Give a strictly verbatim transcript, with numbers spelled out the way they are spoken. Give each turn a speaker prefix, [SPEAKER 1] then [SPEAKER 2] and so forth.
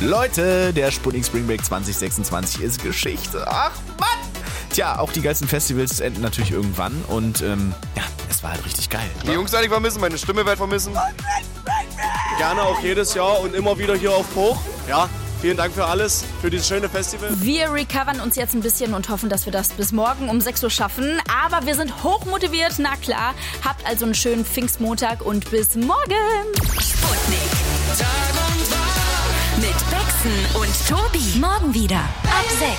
[SPEAKER 1] Leute, der Sputnik Spring Break zwanzig sechsundzwanzig ist Geschichte. Ach Mann! Tja, auch die geilsten Festivals enden natürlich irgendwann und ähm, ja, es war halt richtig geil.
[SPEAKER 2] Die Jungs werde ich vermissen, meine Stimme werde ich vermissen. Gerne auch jedes Jahr und immer wieder hier auf Hoch. Ja, vielen Dank für alles, für dieses schöne Festival.
[SPEAKER 3] Wir recovern uns jetzt ein bisschen und hoffen, dass wir das bis morgen um sechs Uhr schaffen. Aber wir sind hochmotiviert, na klar. Habt also einen schönen Pfingstmontag und bis morgen.
[SPEAKER 4] Sputnik. Tag und Wach mit Bexen und Tobi. Morgen wieder ab sechs.